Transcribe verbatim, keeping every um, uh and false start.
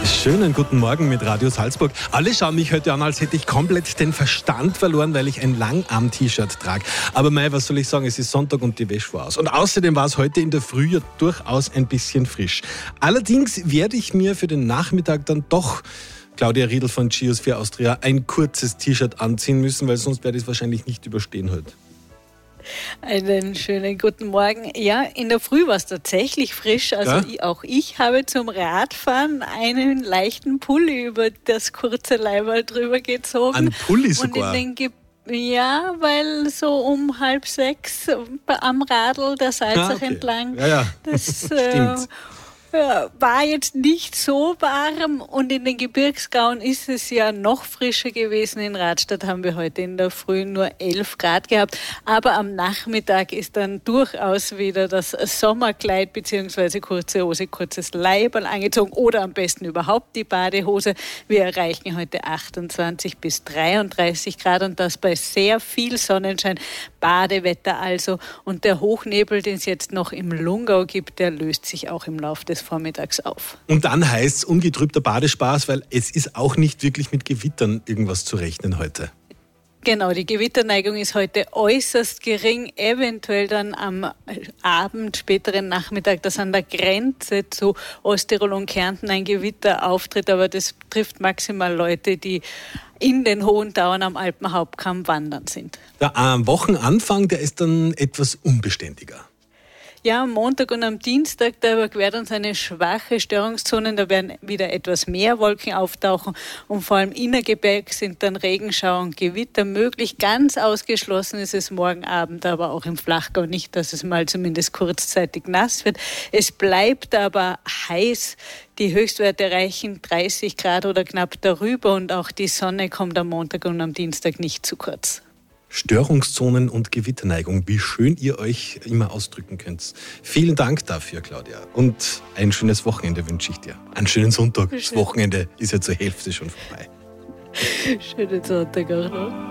Schönen guten Morgen mit Radio Salzburg. Alle schauen mich heute an, als hätte ich komplett den Verstand verloren, weil ich ein Langarm-T-Shirt trage. Aber mei, was soll ich sagen, es ist Sonntag und die Wäsche war aus. Und außerdem war es heute in der Früh ja durchaus ein bisschen frisch. Allerdings werde ich mir für den Nachmittag dann doch, Claudia Riedl von Geosphere Austria, ein kurzes T-Shirt anziehen müssen, weil sonst werde ich es wahrscheinlich nicht überstehen heute. Einen schönen guten Morgen. Ja, in der Früh war es tatsächlich frisch. Also Ja? ich, auch ich habe zum Radfahren einen leichten Pulli über das kurze Leiberl drüber gezogen. Ein Pulli sogar? Und in den Ge- ja, weil so um halb sechs am Radl der Salzach Ah, okay. entlang. Ja, ja. Das äh, Stimmt. ja, war jetzt nicht so warm und in den Gebirgsgauen ist es ja noch frischer gewesen. In Radstadt haben wir heute in der Früh nur elf Grad gehabt, aber am Nachmittag ist dann durchaus wieder das Sommerkleid bzw. kurze Hose, kurzes Leiberl angezogen oder am besten überhaupt die Badehose. Wir erreichen heute achtundzwanzig bis dreiunddreißig Grad und das bei sehr viel Sonnenschein, Badewetter also, und der Hochnebel, den es jetzt noch im Lungau gibt, der löst sich auch im Laufe des Vormittags auf. Und dann heißt es ungetrübter Badespaß, weil es ist auch nicht wirklich mit Gewittern irgendwas zu rechnen heute. Genau, die Gewitterneigung ist heute äußerst gering, eventuell dann am Abend, späteren Nachmittag, dass an der Grenze zu Osttirol und Kärnten ein Gewitter auftritt, aber das trifft maximal Leute, die in den hohen Tauern am Alpenhauptkamm wandern sind. Der äh, Wochenanfang, der ist dann etwas unbeständiger. Ja, am Montag und am Dienstag, da überquert uns eine schwache Störungszone, da werden wieder etwas mehr Wolken auftauchen und vor allem innergebirg sind dann Regenschauer und Gewitter möglich. Ganz ausgeschlossen ist es morgen Abend, aber auch im Flachgau nicht, dass es mal zumindest kurzzeitig nass wird. Es bleibt aber heiß. Die Höchstwerte erreichen dreißig Grad oder knapp darüber und auch die Sonne kommt am Montag und am Dienstag nicht zu kurz. Störungszonen und Gewitterneigung, wie schön ihr euch immer ausdrücken könnt. Vielen Dank dafür, Claudia. Und ein schönes Wochenende wünsche ich dir. Einen schönen Sonntag. Das Wochenende ist ja zur Hälfte schon vorbei. Schönen Sonntag auch noch.